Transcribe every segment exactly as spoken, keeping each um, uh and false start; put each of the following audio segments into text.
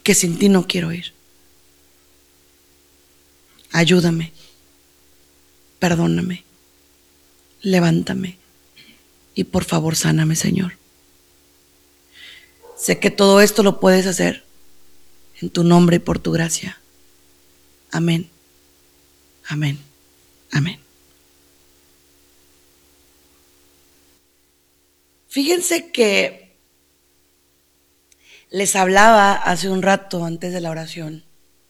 que sin ti no quiero ir. Ayúdame, perdóname, levántame y por favor sáname, Señor. Sé que todo esto lo puedes hacer en tu nombre y por tu gracia. Amén, amén, amén. Fíjense que les hablaba hace un rato antes de la oración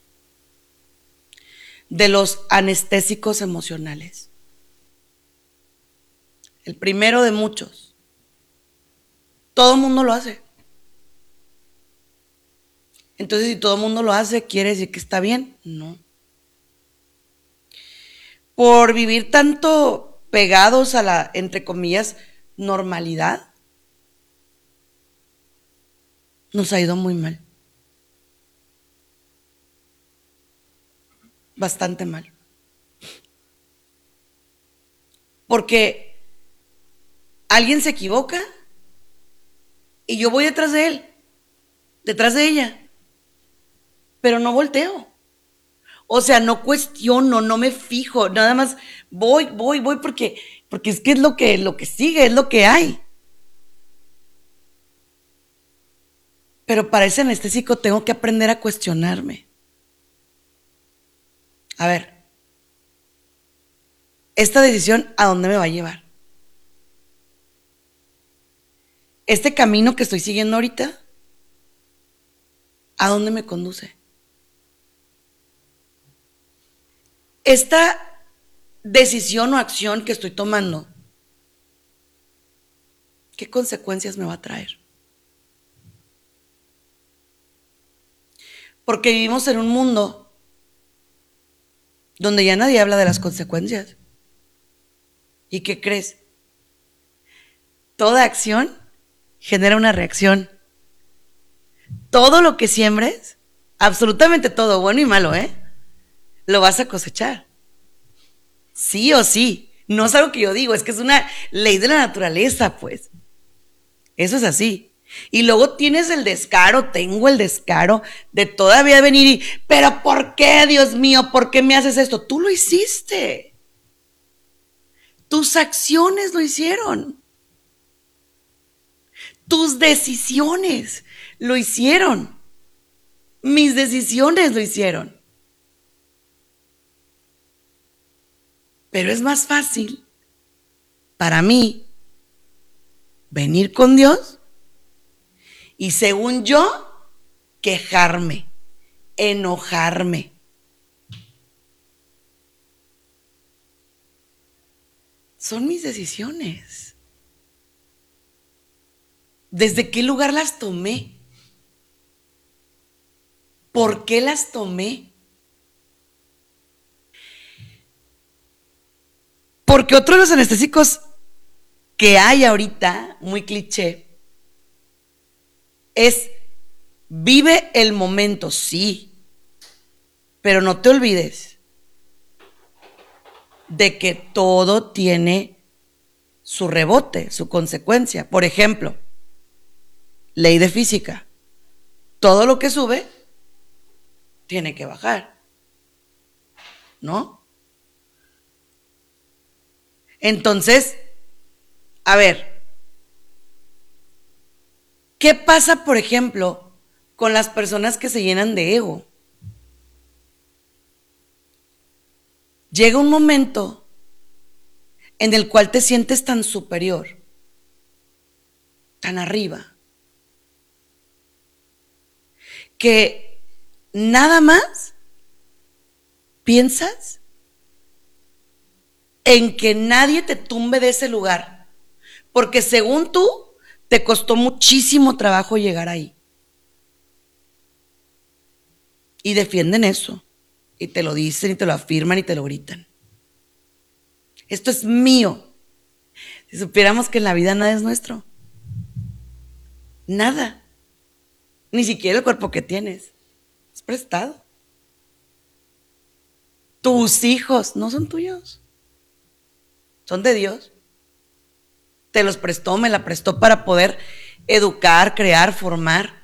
de los anestésicos emocionales. El primero de muchos. Todo el mundo lo hace. Entonces, si todo el mundo lo hace, ¿quiere decir que está bien? No. Por vivir tanto pegados a la, entre comillas, normalidad, nos ha ido muy mal. Bastante mal. Porque alguien se equivoca y yo voy detrás de él, detrás de ella, pero no volteo. O sea, no cuestiono, no me fijo, nada más voy, voy, voy porque, porque es que es lo que, lo que sigue, es lo que hay. Pero para ese anestésico tengo que aprender a cuestionarme. A ver, esta decisión, ¿a dónde me va a llevar? Este camino que estoy siguiendo ahorita, ¿a dónde me conduce? Esta decisión o acción que estoy tomando, ¿qué consecuencias me va a traer? Porque vivimos en un mundo donde ya nadie habla de las consecuencias. ¿Y qué crees? Toda acción genera una reacción. Todo lo que siembres, absolutamente todo, bueno y malo, ¿eh? Lo vas a cosechar. Sí o sí. No es algo que yo digo, es que es una ley de la naturaleza, pues. Eso es así. Y luego tienes el descaro, tengo el descaro de todavía venir y, pero ¿por qué, Dios mío? ¿Por qué me haces esto? Tú lo hiciste. Tus acciones lo hicieron. Tus decisiones lo hicieron. Mis decisiones lo hicieron. Pero es más fácil para mí venir con Dios y, según yo, quejarme, enojarme. Son mis decisiones. ¿Desde qué lugar las tomé? ¿Por qué las tomé? Porque otro de los anestésicos que hay ahorita, muy cliché, es vive el momento, sí, pero no te olvides de que todo tiene su rebote, su consecuencia. Por ejemplo, ley de física. Todo lo que sube tiene que bajar, ¿no? Entonces, a ver, ¿qué pasa, por ejemplo, con las personas que se llenan de ego? Llega un momento en el cual te sientes tan superior, tan arriba, que nada más piensas en que nadie te tumbe de ese lugar, porque según tú, te costó muchísimo trabajo llegar ahí. Y defienden eso, y te lo dicen, y te lo afirman, y te lo gritan. Esto es mío. Si supiéramos que en la vida nada es nuestro. Nada. Ni siquiera el cuerpo que tienes. Es prestado. Tus hijos no son tuyos. Son de Dios. Te los prestó, me la prestó para poder educar, crear, formar.